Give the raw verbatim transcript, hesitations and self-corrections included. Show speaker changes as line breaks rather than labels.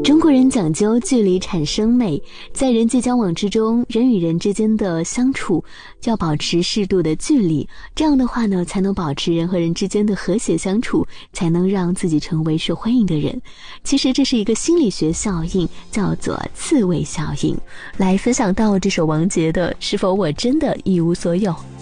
中国人讲究距离产生美，在人际交往之中，人与人之间的相处要保持适度的距离，这样的话呢，才能保持人和人之间的和谐相处，才能让自己成为受欢迎的人。其实这是一个心理学效应，叫做刺猬效应。来分享到这首王杰的《是否我真的一无所有》。